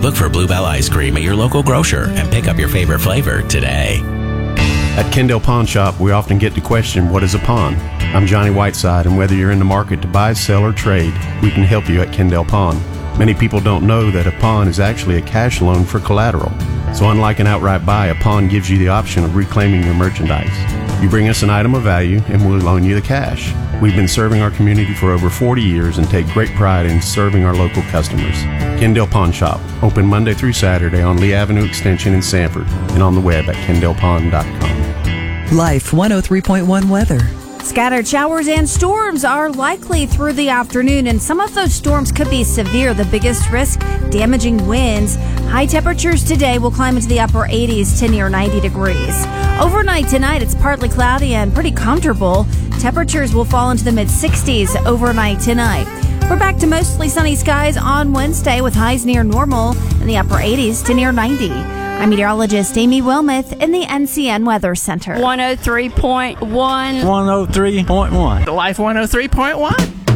Look for Bluebell Ice Cream at your local grocer and pick up your favorite flavor today. At Kendall Pawn Shop, we often get the question, what is a pawn? I'm Johnny Whiteside, and whether you're in the market to buy, sell, or trade, we can help you at Kendall Pawn. Many people don't know that a pawn is actually a cash loan for collateral. So unlike an outright buy, a pawn gives you the option of reclaiming your merchandise. You bring us an item of value, and we'll loan you the cash. We've been serving our community for over 40 years and take great pride in serving our local customers. Kendall Pawn Shop, open Monday through Saturday on Lee Avenue Extension in Sanford and on the web at kendallpawn.com. Life 103.1 weather. Scattered showers and storms are likely through the afternoon, and some of those storms could be severe. The biggest risk, damaging winds. High temperatures today will climb into the upper 80s to near 90 degrees. Overnight tonight, it's partly cloudy and pretty comfortable. Temperatures will fall into the mid-60s overnight tonight. We're back to mostly sunny skies on Wednesday with highs near normal in the upper 80s to near 90. I'm meteorologist Amy Wilmoth in the NCN Weather Center. 103.1. 103.1. The Life 103.1.